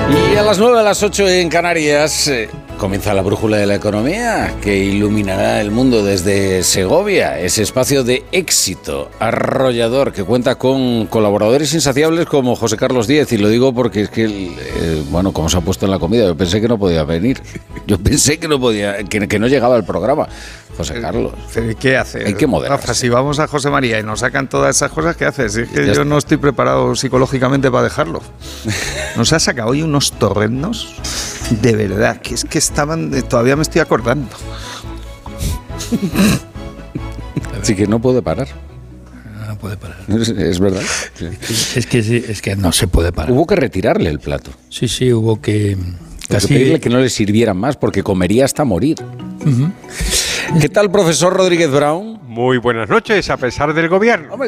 Y a las 9, a las 8 en Canarias comienza la brújula de la economía que iluminará el mundo desde Segovia, ese espacio de éxito arrollador que cuenta con colaboradores insaciables como José Carlos Díez, y lo digo porque es que, como se ha puesto en la comida, yo pensé que no podía venir, yo pensé que no podía, que no llegaba al programa. José Carlos, ¿qué hace? Hay que moderarse. Rafa, si vamos a José María y nos sacan todas esas cosas, ¿qué haces? Es que yo no estoy preparado psicológicamente para dejarlo. Nos ha sacado hoy unos torrendos, de verdad, que es que estaban, todavía me estoy acordando. Así que no puede parar. No puede parar. Es verdad. Es que no se puede parar. Hubo que retirarle el plato. Sí, hubo que pedirle que no le sirvieran más porque comería hasta morir. Uh-huh. ¿Qué tal, profesor Rodríguez Brown? Muy buenas noches, a pesar del gobierno.